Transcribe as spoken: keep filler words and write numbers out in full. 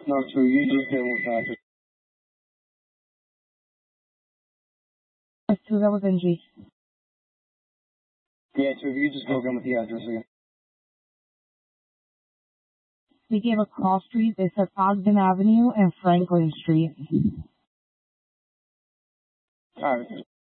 No, so you just did one time. So that was N G. Yeah, so if you just go on with the address again. They gave us Cross Street, they said Ogden Avenue and Franklin Street. Alright.